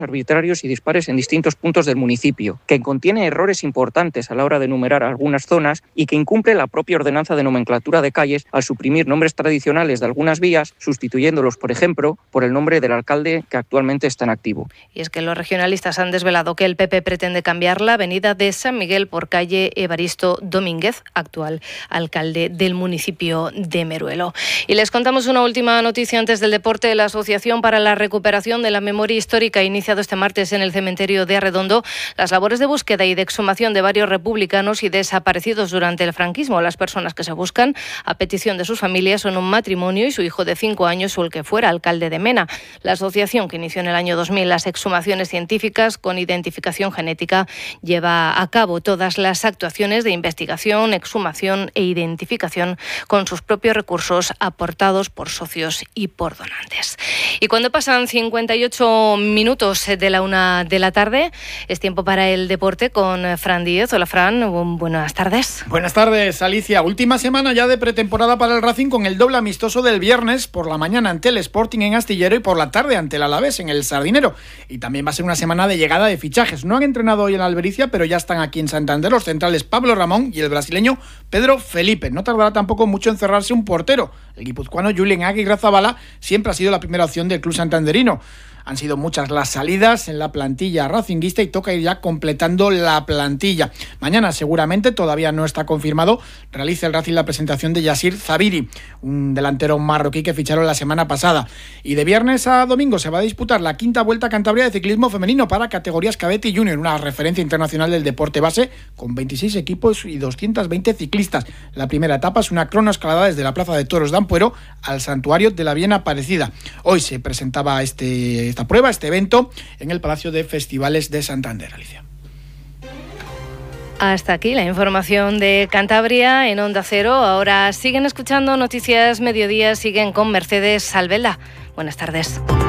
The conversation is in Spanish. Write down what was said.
arbitrarios y dispares en distintos puntos del municipio, que contiene errores importantes a la hora de enumerar algunas zonas y que incumple la propia ordenanza de nomenclatura de calles al suprimir nombres tradicionales de algunas vías, sustituyéndolos, por ejemplo, por el nombre del alcalde que actualmente está en activo. Y es que los regionalistas han desvelado que el PP pretende cambiar la avenida de San Miguel por calle Evaristo Domínguez, actual alcalde del municipio de Meruelo. Y les contamos una última noticia antes del deporte. La Asociación para la Recuperación de la Memoria Histórica ha iniciado este martes en el cementerio de Arredondo las labores de búsqueda y de exhumación de varios republicanos y desaparecidos durante el franquismo. Las personas que se buscan, a petición de sus familias, son un matrimonio y su hijo de 5 años o el que fuera alcalde de Mena. La asociación, que inició en el año 2000 las exhumaciones científicas con identificación genética, lleva a cabo todas las actuaciones de investigación, exhumación e identificación con sus propios recursos aportados por socios y por donantes. Y cuando pasan 58 minutos de la 1 de la tarde, es tiempo para el deporte con Fran Díez. Hola, Fran, buenas tardes. Buenas tardes, Alicia. Última semana ya de pretemporada para el Racing, con el doble amistoso del viernes por la mañana ante el Sporting en Astillero y por la tarde ante el Alavés en el Sardinero. Y también va a ser una semana de llegada de fichajes. No han entrenado hoy en la Albericia, pero ya están aquí en Santander los centrales Pablo Ramón y el brasileño Pedro Felipe. No tardará tampoco mucho en cerrarse un portero. El guipuzcoano Julen Aguirre-Zabala siempre ha sido la primera opción del club santanderino. Han sido muchas las salidas en la plantilla racinguista y toca ir ya completando la plantilla. Mañana seguramente, todavía no está confirmado, realiza el Racing la presentación de Yassir Zabiri, un delantero marroquí que ficharon la semana pasada. Y de viernes a domingo se va a disputar la 5ª Vuelta a Cantabria de ciclismo femenino para categorías cadete y junior, una referencia internacional del deporte base con 26 equipos y 220 ciclistas. La primera etapa es una cronoescalada desde la Plaza de Toros de Ampuero al Santuario de la Bien Aparecida. Hoy se presentaba esta prueba, este evento, en el Palacio de Festivales de Santander, Alicia. Hasta aquí la información de Cantabria en Onda Cero. Ahora siguen escuchando Noticias Mediodía, siguen con Mercedes Albelda. Buenas tardes.